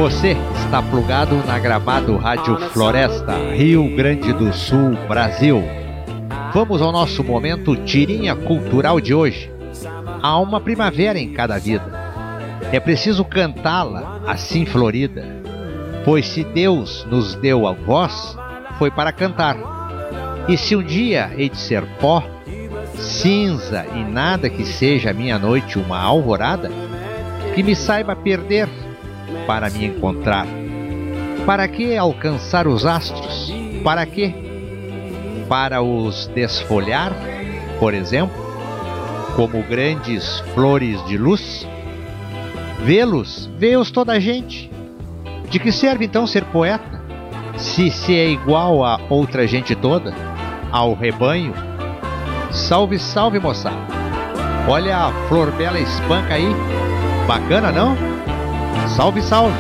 Você está plugado na Gramado Rádio Floresta, Rio Grande do Sul, Brasil. Vamos ao nosso momento tirinha cultural de hoje. Há uma primavera em cada vida. É preciso cantá-la assim florida, pois se Deus nos deu a voz, foi para cantar. E se um dia hei de ser pó, cinza e nada que seja a minha noite uma alvorada, que me saiba perder para me encontrar. Para que alcançar os astros? Para quê? Para os desfolhar, por exemplo, como grandes flores de luz? Vê-los, vê-os toda a gente. De que serve então ser poeta, se é igual a outra gente toda, ao rebanho? Salve, salve, moçada! Olha a flor bela espanca aí, bacana não? Salve, salve!